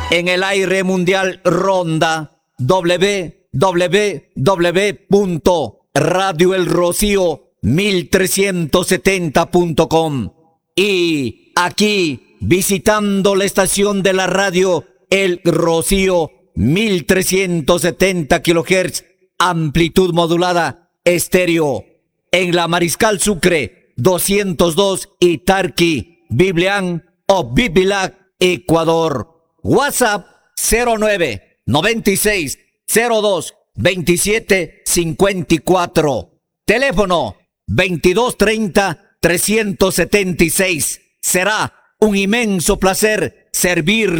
En el aire mundial ronda www.radioelrocío1370.com. Y aquí, visitando la estación de la radio El Rocío, 1370 kHz, amplitud modulada, estéreo. En la Mariscal Sucre, 202 Itarqui, Biblián o Bibilac, Ecuador. WhatsApp 09 96 02 27 54. Teléfono 2230 376. Será un inmenso placer servir